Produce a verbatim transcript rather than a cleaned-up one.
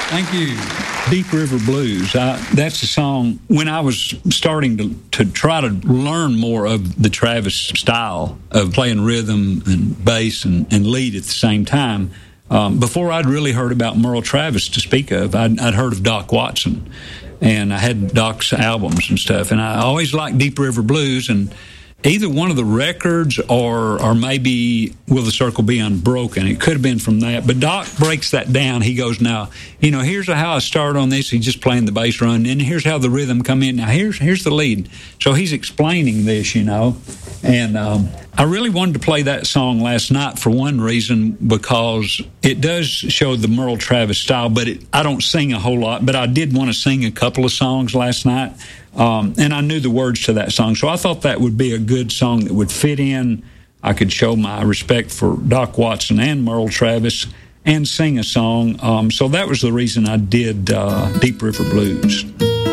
Thank you. Deep River Blues. I, that's a song when I was starting to, to try to learn more of the Travis style of playing rhythm and bass and, and lead at the same time. Um, before I'd really heard about Merle Travis to speak of, I'd, I'd heard of Doc Watson, and I had Doc's albums and stuff, and I always liked Deep River Blues, and either one of the records or or maybe Will the Circle Be Unbroken. It could have been from that. But Doc breaks that down. He goes, now, you know, here's how I started on this. He's just playing the bass run. And here's how the rhythm come in. Now, here's here's the lead. So he's explaining this, you know. And um, I really wanted to play that song last night for one reason, because it does show the Merle Travis style, but it, I don't sing a whole lot. But I did want to sing a couple of songs last night. Um, and I knew the words to that song, so I thought that would be a good song that would fit in. I could show my respect for Doc Watson and Merle Travis and sing a song. Um, so that was the reason I did uh, Deep River Blues.